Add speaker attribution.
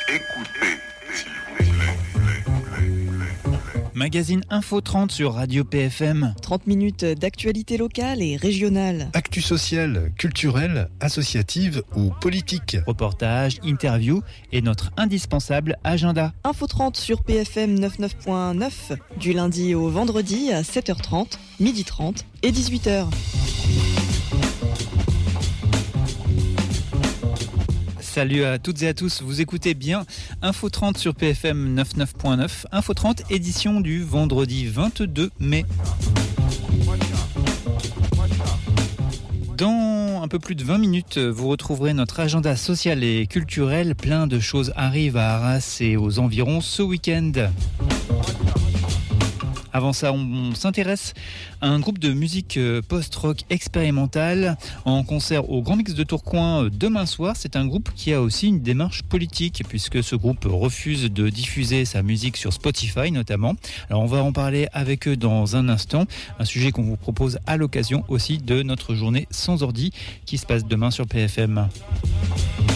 Speaker 1: Écoutez, s'il vous plaît.
Speaker 2: Magazine Info 30 sur Radio PFM.
Speaker 3: 30 minutes d'actualité locale et régionale.
Speaker 4: Actu sociale, culturelle, associative ou politique.
Speaker 2: Reportages, interviews et notre indispensable agenda.
Speaker 3: Info 30 sur PFM 99.9 du lundi au vendredi à 7h30, 12h30 et 18h.
Speaker 2: Salut à toutes et à tous, vous écoutez bien Info 30 sur PFM 99.9, Info 30 édition du vendredi 22 mai. Dans un peu plus de 20 minutes, vous retrouverez notre agenda social et culturel. Plein de choses arrivent à Arras et aux environs ce week-end. Avant ça, on s'intéresse à un groupe de musique post-rock expérimentale en concert au Grand Mix de Tourcoing demain soir. C'est un groupe qui a aussi une démarche politique puisque ce groupe refuse de diffuser sa musique sur Spotify notamment. Alors on va en parler avec eux dans un instant. Un sujet qu'on vous propose à l'occasion aussi de notre journée sans ordi qui se passe demain sur PFM.